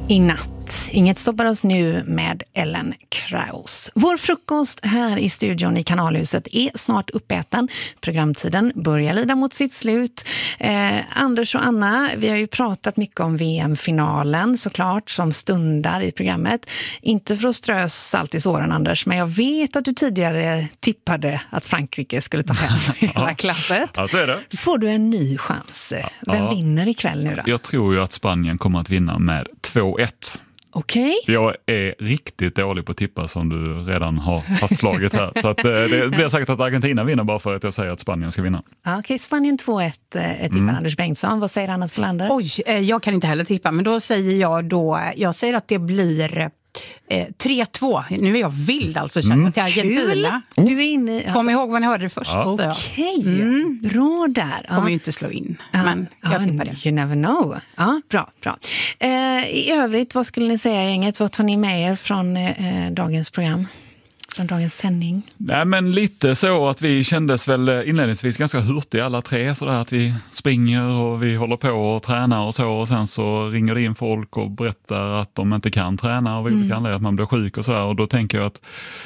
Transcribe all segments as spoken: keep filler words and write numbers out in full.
I natt. Inget stoppar oss nu med Ellen Kraus. Vår frukost här i studion i Kanalhuset är snart uppäten. Programtiden börjar lida mot sitt slut. Eh, Anders och Anna, vi har ju pratat mycket om V M-finalen såklart som stundar i programmet. Inte för att strö salt i såren, Anders, men jag vet att du tidigare tippade att Frankrike skulle ta hem hela ja. klappet. Ja, så är det. Då får du en ny chans. Vem ja. vinner ikväll nu då? Jag tror ju att Spanien kommer att vinna med två ett. Okej. Okay. Jag är riktigt dålig på att tippa som du redan har fastslagit här. Så att, det blir säkert att Argentina vinner bara för att jag säger att Spanien ska vinna. Okej, okay, Spanien två ett tippar mm. Anders Bengtsson. Vad säger Anna Spolander? Oj, jag kan inte heller tippa, men då säger jag då, jag säger att det blir eh, tre två. Nu är jag vild alltså, känner mm. till Argentina. Oh. Du är inne, ja. Kom ihåg vad ni hörde det först. Ja. Okej, okay. mm. bra där. Kommer ja. ju inte slå in, ja. men jag ja, tippar det. You never know. Ja, bra, bra. Eh, I övrigt, vad skulle ni säga gänget? Vad tar ni med er från eh, dagens program? Från dagens sändning? Nej, men lite så att vi kändes väl inledningsvis ganska hurtiga alla tre, sådär att vi springer och vi håller på och tränar och så, och sen så ringer det in folk och berättar att de inte kan träna och vi mm. kan lära att man blir sjuk och sådär, och då tänker jag att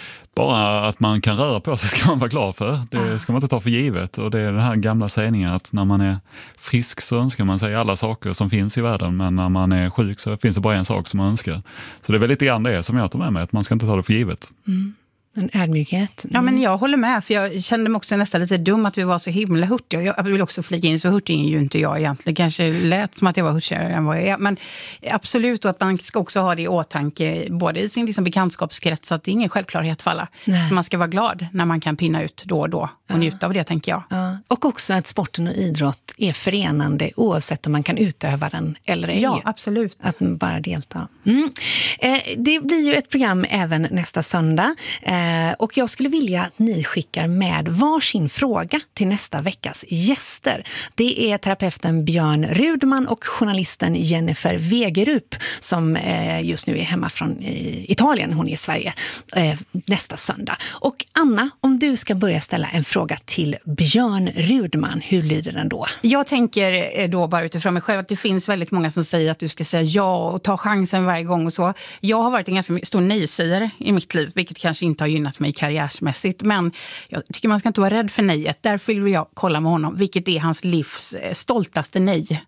bara att man kan röra på sig ska man vara glad för. Det ska man inte ta för givet. Och det är den här gamla sägningen att när man är frisk så önskar man sig alla saker som finns i världen. Men när man är sjuk så finns det bara en sak som man önskar. Så det är väl lite grann det som jag tar med mig. Att man ska inte ta det för givet. Mm. En ödmjukhet. Mm. Ja, men jag håller med, för jag kände mig också nästan lite dum att vi var så himla hurtiga. Jag vill också flika in, så hurtig är ju inte jag egentligen. Kanske lät som att jag var hurtigare än vad jag är. Men absolut, och att man ska också ha det i åtanke både i sin liksom bekantskapskrets, att det är ingen självklarhet för alla. Så man ska vara glad när man kan pinna ut då och då och ja. njuta av det, tänker jag. Ja. Och också att sporten och idrott är förenande oavsett om man kan utöva den eller ej. Ja, absolut. Att bara delta. Mm. Eh, det blir ju ett program även nästa söndag. Eh, Och jag skulle vilja att ni skickar med varsin fråga till nästa veckas gäster. Det är terapeuten Björn Rudman och journalisten Jennifer Wegerup som just nu är hemma från Italien. Hon är i Sverige nästa söndag. Och Anna, om du ska börja ställa en fråga till Björn Rudman, hur lyder den då? Jag tänker då bara utifrån mig själv att det finns väldigt många som säger att du ska säga ja och ta chansen varje gång och så. Jag har varit en ganska stor nej-sägare i mitt liv, vilket kanske inte har gynnat mig karriärsmässigt, men jag tycker man ska inte vara rädd för nejet. Därför vill jag kolla med honom, vilket är hans livs stoltaste nej.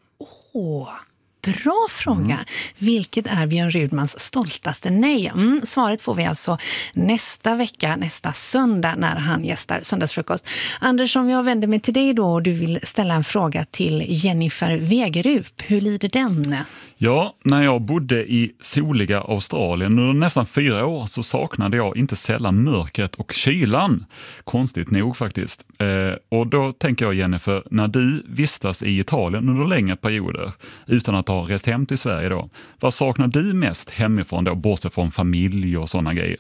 Åh, bra fråga. Mm. Vilket är Björn Rudmans stoltaste nej? Mm, svaret får vi alltså nästa vecka, nästa söndag när han gästar Söndagsfrukost. Anders, om jag vänder mig till dig då och du vill ställa en fråga till Jennifer Wegerup, hur lyder den? Ja, när jag bodde i soliga Australien under nästan fyra år så saknade jag inte sällan mörkret och kylan. Konstigt nog faktiskt. Eh, och då tänker jag, Jennifer, när du vistas i Italien under längre perioder utan att ha rest hem till Sverige då, vad saknar du mest hemifrån då, bortsett från familj och sådana grejer?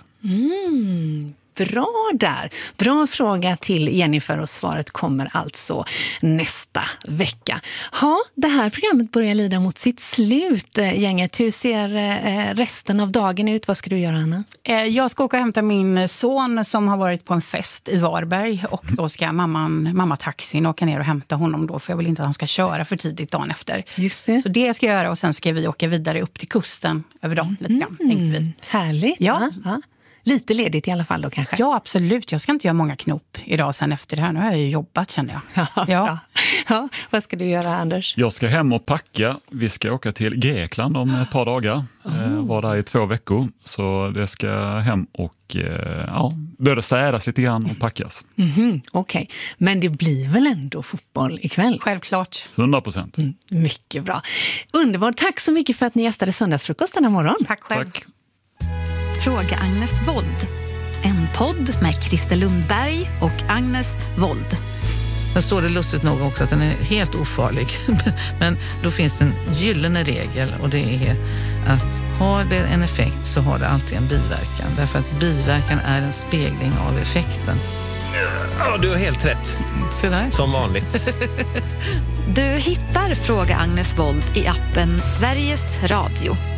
Mm. Bra där. Bra fråga till Jennifer och svaret kommer alltså nästa vecka. Ja, det här programmet börjar lida mot sitt slut, gänget. Hur ser resten av dagen ut? Vad ska du göra, Anna? Jag ska åka och hämta min son som har varit på en fest i Varberg och då ska mamman, mamma taxin åka ner och hämta honom då, för jag vill inte att han ska köra för tidigt dagen efter. Just det. Så det ska jag göra och sen ska vi åka vidare upp till kusten över dagen lite grann, mm. tänkte vi. Härligt. Ja. ja. Lite ledigt i alla fall då kanske? Ja, absolut. Jag ska inte göra många knop idag sen efter det här. Nu har jag ju jobbat, känner jag. Ja, ja. ja. Vad ska du göra, Anders? Jag ska hem och packa. Vi ska åka till Grekland om ett par dagar. Oh. Var där i två veckor. Så det ska hem och ja, börja städas lite grann och packas. Mm-hmm. Okej. Okay. Men det blir väl ändå fotboll ikväll? Självklart. hundra procent. Mm, mycket bra. Underbart. Tack så mycket för att ni gästade Söndagsfrukost denna morgon. Tack själv. Tack. Fråga Agnes Wold. En podd med Christer Lundberg och Agnes Wold. Sen står det lustigt nog också att den är helt ofarlig. Men då finns det en gyllene regel och det är att har det en effekt så har det alltid en biverkan. Därför att biverkan är en spegling av effekten. Ja, du har helt rätt. Så där. Som vanligt. Du hittar Fråga Agnes Wold i appen Sveriges Radio.